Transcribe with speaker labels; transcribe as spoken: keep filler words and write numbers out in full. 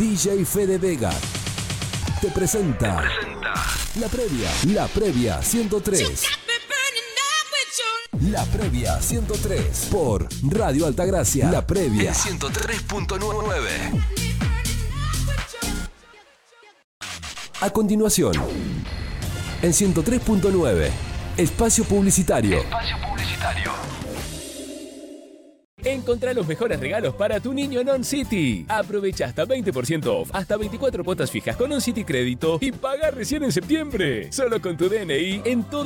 Speaker 1: D J Fede Vega te presenta,
Speaker 2: te presenta
Speaker 1: La Previa, La Previa ciento tres. La Previa ciento tres por Radio Altagracia. La Previa
Speaker 2: en ciento tres punto nueve.
Speaker 1: A continuación, en ciento tres punto nueve, espacio publicitario.
Speaker 2: Espacio publicitario.
Speaker 3: Encontrá los mejores regalos para tu niño en On City. Aprovecha hasta veinte por ciento off, hasta veinticuatro cuotas fijas con On City Crédito y paga recién en septiembre. Solo con tu D N I en toda